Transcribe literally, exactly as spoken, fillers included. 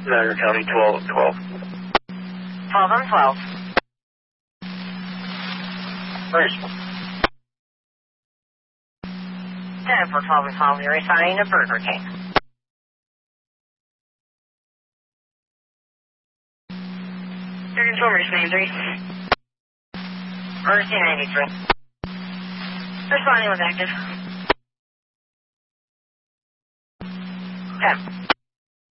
Niagara County, twelve twelve. twelve on twelve. Thanks. ten for twelve and twelve, you're resigning to Burger King. Your controller is ninety-three. R C ninety-three. Responding with active. ten.